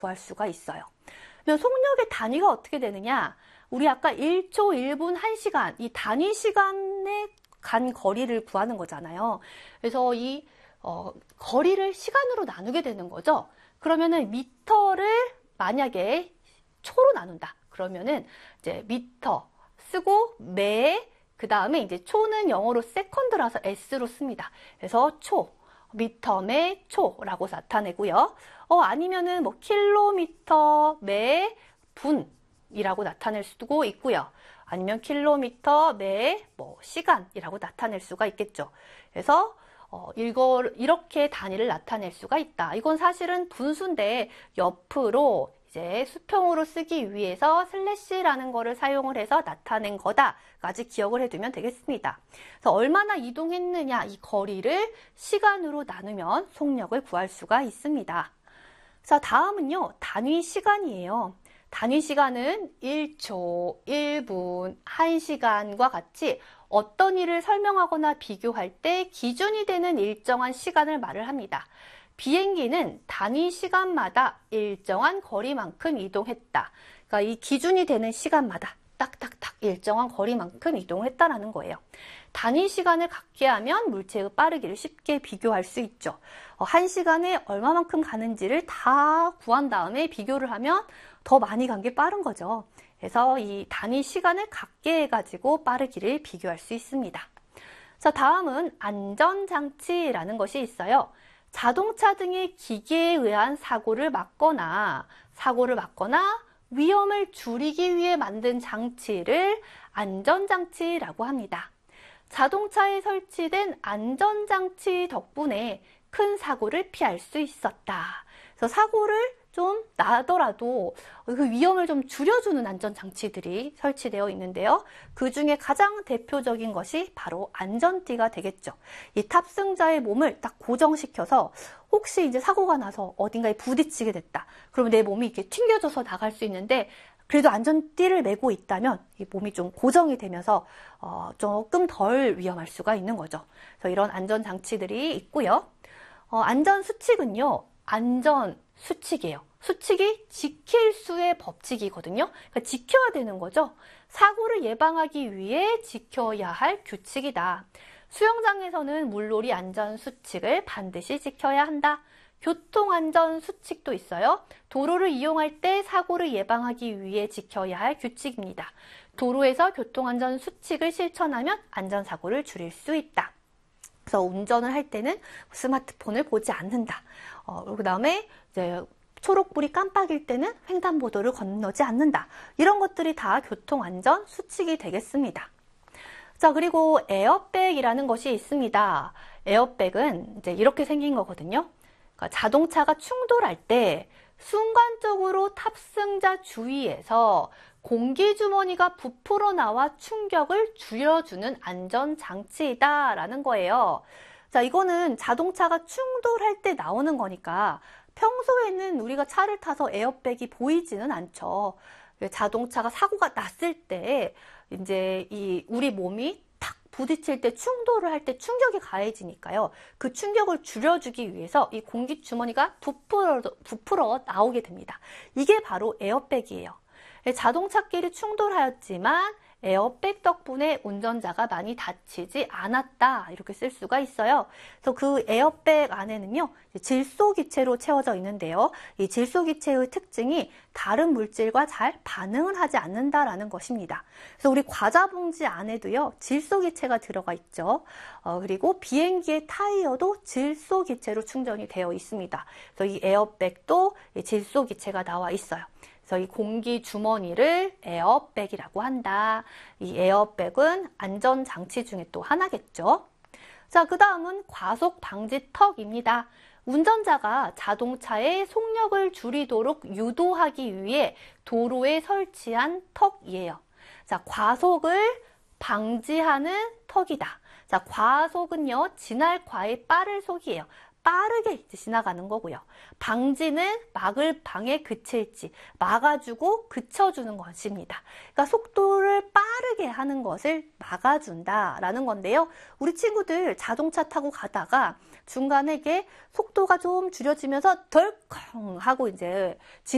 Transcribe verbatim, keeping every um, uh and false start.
구할 수가 있어요. 그러면 속력의 단위가 어떻게 되느냐? 우리 아까 일 초, 일 분, 한 시간, 이 단위 시간에 간 거리를 구하는 거잖아요. 그래서 이 어, 거리를 시간으로 나누게 되는 거죠. 그러면은 미터를 만약에 초로 나눈다. 그러면은 이제 미터 쓰고 매, 그 다음에 이제 초는 영어로 세컨드라서 S로 씁니다. 그래서 초, 미터 매 초라고 나타내고요. 어, 아니면은 뭐 킬로미터 매 분이라고 나타낼 수도 있고요. 아니면 킬로미터 매 뭐 시간이라고 나타낼 수가 있겠죠. 그래서 어, 이걸 이렇게 단위를 나타낼 수가 있다. 이건 사실은 분수인데 옆으로 이제 수평으로 쓰기 위해서 슬래시라는 거를 사용을 해서 나타낸 거다까지 기억을 해두면 되겠습니다. 그래서 얼마나 이동했느냐 이 거리를 시간으로 나누면 속력을 구할 수가 있습니다. 자, 다음은요. 단위 시간이에요. 단위 시간은 일 초, 일 분, 한 시간과 같이 어떤 일을 설명하거나 비교할 때 기준이 되는 일정한 시간을 말을 합니다. 비행기는 단위 시간마다 일정한 거리만큼 이동했다. 그러니까 이 기준이 되는 시간마다 딱딱딱 일정한 거리만큼 이동을 했다라는 거예요. 단위 시간을 갖게 하면 물체의 빠르기를 쉽게 비교할 수 있죠. 어, 한 시간에 얼마만큼 가는지를 다 구한 다음에 비교를 하면 더 많이 간 게 빠른 거죠. 그래서 이 단위 시간을 갖게 해가지고 빠르기를 비교할 수 있습니다. 자, 다음은 안전장치라는 것이 있어요. 자동차 등의 기계에 의한 사고를 막거나 사고를 막거나 위험을 줄이기 위해 만든 장치를 안전장치라고 합니다. 자동차에 설치된 안전장치 덕분에 큰 사고를 피할 수 있었다. 그래서 사고를 좀 나더라도 그 위험을 좀 줄여주는 안전장치들이 설치되어 있는데요. 그 중에 가장 대표적인 것이 바로 안전띠가 되겠죠. 이 탑승자의 몸을 딱 고정시켜서 혹시 이제 사고가 나서 어딘가에 부딪히게 됐다. 그러면 내 몸이 이렇게 튕겨져서 나갈 수 있는데 그래도 안전띠를 메고 있다면 이 몸이 좀 고정이 되면서 어, 조금 덜 위험할 수가 있는 거죠. 그래서 이런 안전장치들이 있고요. 어, 안전수칙은요. 안전수칙이에요. 수칙이 지킬 수의 법칙이거든요. 그러니까 지켜야 되는 거죠. 사고를 예방하기 위해 지켜야 할 규칙이다. 수영장에서는 물놀이 안전수칙을 반드시 지켜야 한다. 교통안전수칙도 있어요. 도로를 이용할 때 사고를 예방하기 위해 지켜야 할 규칙입니다. 도로에서 교통안전수칙을 실천하면 안전사고를 줄일 수 있다. 그래서 운전을 할 때는 스마트폰을 보지 않는다. 어, 그 다음에 이제 초록불이 깜빡일 때는 횡단보도를 건너지 않는다. 이런 것들이 다 교통안전 수칙이 되겠습니다. 자, 그리고 에어백이라는 것이 있습니다. 에어백은 이제 이렇게 생긴 거거든요. 그러니까 자동차가 충돌할 때 순간적으로 탑승자 주위에서 공기주머니가 부풀어 나와 충격을 줄여주는 안전장치이다라는 거예요. 자, 이거는 자동차가 충돌할 때 나오는 거니까 평소에는 우리가 차를 타서 에어백이 보이지는 않죠. 자동차가 사고가 났을 때 이제 이 우리 몸이 탁 부딪힐 때 충돌을 할 때 충격이 가해지니까요. 그 충격을 줄여주기 위해서 이 공기주머니가 부풀어, 부풀어 나오게 됩니다. 이게 바로 에어백이에요. 자동차끼리 충돌하였지만 에어백 덕분에 운전자가 많이 다치지 않았다. 이렇게 쓸 수가 있어요. 그래서 그 에어백 안에는요, 질소기체로 채워져 있는데요. 이 질소기체의 특징이 다른 물질과 잘 반응을 하지 않는다라는 것입니다. 그래서 우리 과자 봉지 안에도요, 질소기체가 들어가 있죠. 어, 그리고 비행기의 타이어도 질소기체로 충전이 되어 있습니다. 그래서 이 에어백도 질소기체가 나와 있어요. 그래서 이 공기 주머니를 에어백이라고 한다. 이 에어백은 안전장치 중에 또 하나겠죠. 자, 그 다음은 과속 방지 턱입니다. 운전자가 자동차의 속력을 줄이도록 유도하기 위해 도로에 설치한 턱이에요. 자, 과속을 방지하는 턱이다. 자, 과속은요, 지날 과의 빠를 속이에요. 빠르게 지나가는 거고요. 방지는 막을 방에 그칠지 막아주고 그쳐주는 것입니다. 그러니까 속도를 빠르게 하는 것을 막아준다라는 건데요. 우리 친구들 자동차 타고 가다가 중간에 이게 속도가 좀 줄여지면서 덜컹 하고 이제